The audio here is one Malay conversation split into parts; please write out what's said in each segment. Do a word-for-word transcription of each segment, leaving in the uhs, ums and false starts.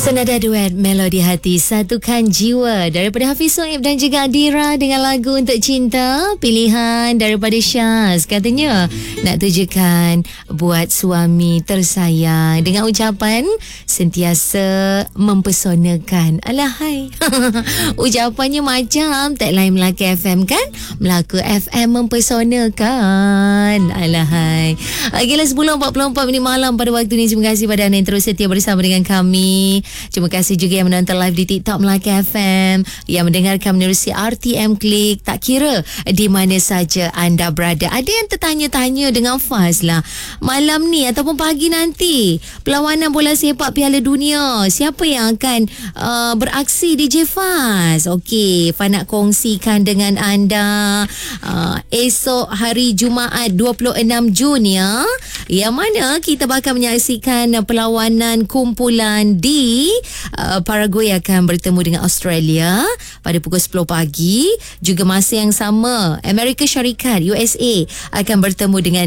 Senada duet Melodi Hati Satukan Jiwa daripada Hafiz Soeb dan juga Adira dengan lagu Untuk Cinta, pilihan daripada Syaz. Katanya nak tujukan buat suami tersayang dengan ucapan sentiasa mempesonakan. Alahai. Ucapannya macam tagline Melaka F M kan? Melaka F M mempesonakan. Alahai. Okeylah, sepuluh empat puluh empat minit malam pada waktu ini. Terima kasih pada anda yang terus setia bersama dengan kami. Terima kasih juga yang menonton live di TikTok Melaka F M, yang mendengarkan menerusi R T M Klik. Tak kira di mana saja anda berada. Ada yang tertanya-tanya dengan Faz lah, malam ni ataupun pagi nanti perlawanan bola sepak Piala Dunia, siapa yang akan uh, beraksi di J Faz? Okey, Faz nak kongsikan dengan anda uh, esok hari Jumaat dua puluh enam Jun ya, yang mana kita bakal menyaksikan perlawanan kumpulan di Uh, Paraguay akan bertemu dengan Australia pada pukul sepuluh pagi. Juga masa yang sama Amerika Syarikat U S A akan bertemu dengan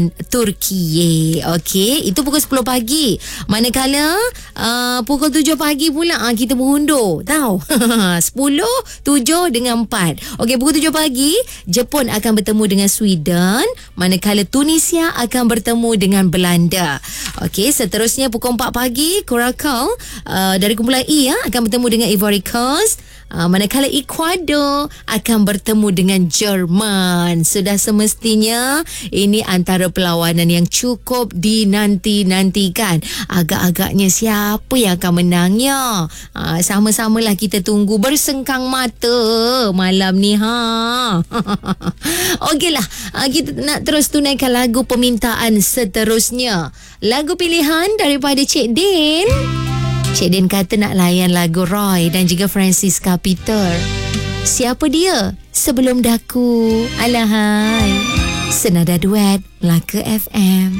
Turki. Okey, itu pukul sepuluh pagi. Manakala uh, pukul tujuh pagi pula uh, kita berundur. Tahu? sepuluh, tujuh dengan empat. Okey, pukul tujuh pagi Jepun akan bertemu dengan Sweden, manakala Tunisia akan bertemu dengan Belanda. Okey, seterusnya pukul empat pagi Curacao uh, dari kumpulan E ya, akan bertemu dengan Ivory Coast. Uh, manakala Ecuador akan bertemu dengan Jerman. Sudah semestinya ini antara perlawanan yang cukup dinanti-nantikan. Agak-agaknya siapa yang akan menangnya? Uh, sama-samalah kita tunggu bersengkang mata malam ni ha. Okeylah, uh, kita nak terus tunaikan lagu permintaan seterusnya. Lagu pilihan daripada Cik Din. Cik Din kata nak layan lagu Roy dan juga Francisca Peter. Siapa dia? Sebelum Daku. Alahai. Senada duet Melaka F M.